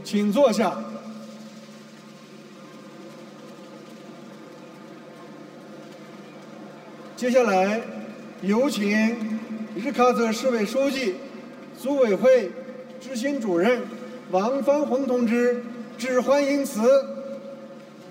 请坐下。接下来，有请日喀则市委书记、组委会执行主任王方宏同志致欢迎词。